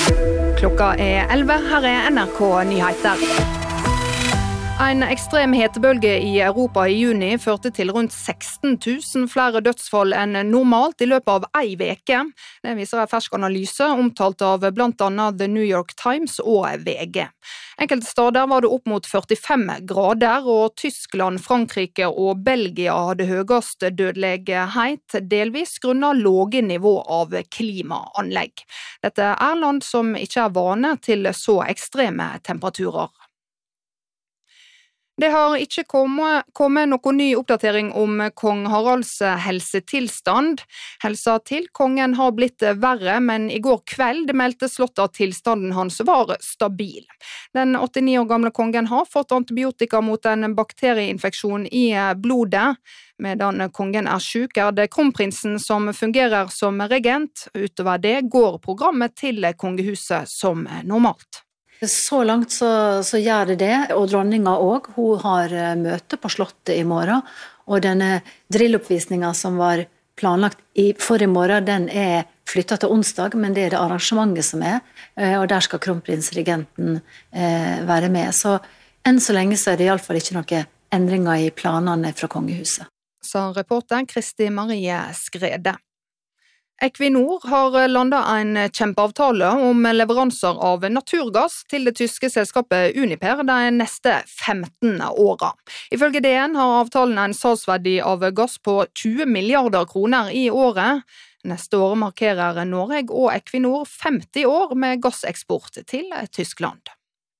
Klokka 11, her NRK Nyheter. En ekstrem hetebølge i Europa i juni førte til rundt 16 000 flere dødsfall enn normalt i løpet av ei veke. Det viser en fersk analyse omtalt av blant annet The New York Times og VG. Enkelte steder var det opp mot 45 grader, og Tyskland, Frankrike og Belgia hadde høyest dødelighet, delvis grunnet lave nivå av klimaanlegg. Dette er land som ikke er vane til så ekstreme temperaturer. Det har ikke kommet noen ny oppdatering om kong Haralds helsetilstand. Helsa til kongen har blitt verre, men i går kveld meldte slottet at tilstanden hans var stabil. Den 89 år gamle kongen har fått antibiotika mot en bakterieinfeksjon i blodet. Medan kongen er syk, er det kronprinsen som fungerer som regent. Utover det går programmet til kongehuset som normalt. Så langt så gjør det, og dronninga også. Hun har møte på slottet i morgen, og denne drilloppvisningen som var planlagt for i morgen, den er flyttet til onsdag, men det er det arrangementet som er, og der skal kronprinsregenten være med. Så enn så lenge så er det i alle fall ikke noen endringer i planene fra kongehuset. Sa reporter Kristi Marie Skrede. Equinor har landet en kjempeavtale om leveranser av naturgass til det tyske selskapet Uniper de neste 15 årene. Ifølge DN har avtalen en salgsverdi av gass på 20 milliarder kroner i året. Neste år markerer Norge og Equinor 50 år med gasseksport til Tyskland.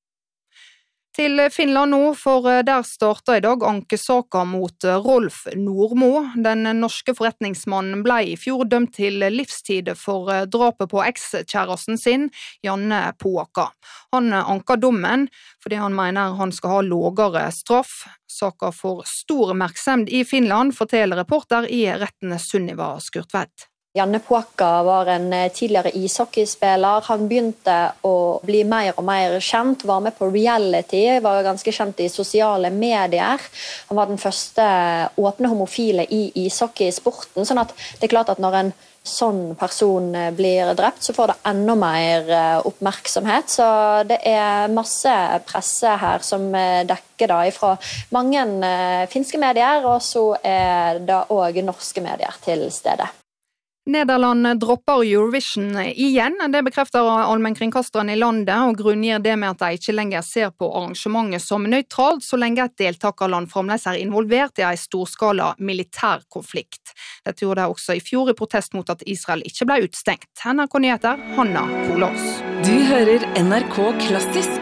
Til Finland nå, for der startet i dag ankesaker mot Rolf Nordmo. Den norske forretningsmannen ble i fjor dømt til livstid for drapet på ekskjæresten sin, Janne Poaka. Han anker dommen fordi han mener han skal ha lavere straff. Saken får stor oppmerksomhet i Finland, forteller reporter i retten Sunniva Skurtvedt. Janne Poaka var en tidligere ishockeyspiller. Han begynte å bli mer og mer kjent, var med på reality, var ganske kjent i sosiale medier. Han var den første åpne homofile i ishockeysporten, sånn at det er klart at når en sånn person blir drept, så får det enda mer oppmerksomhet. Så det er masse presse her som dekker da fra mange finske medier, og så er det også norske medier til stede. Nederland dropper Eurovision igjen. Det bekrefter allmennkringkasteren i landet, og grunngir det med at de ikke lenger ser på arrangementet som nøytralt, så lenge et deltakerland fremdeles er involvert i en storskala militær konflikt. Dette gjorde de også i fjor i protest mot at Israel ikke ble utstengt. NRK Nyheter, Hanna Kolås. Du hører NRK Klassisk